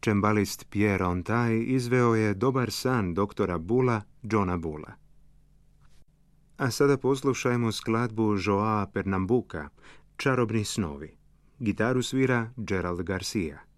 Čembalist Pierre Ontai izveo je Dobar san doktora Bulla, Johna Bulla. A sada poslušajmo skladbu Joaa Pernambuca, Čarobni snovi. Gitaru svira Gerald Garcia.